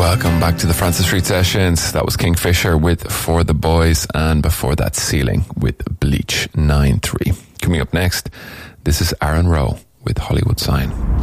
Welcome back to the Francis Street Sessions. That was Kingfisher with For the Boys, and before that Ceiling with Bleach 9-3. Coming up next, this is Aaron Rowe with Hollywood Sign.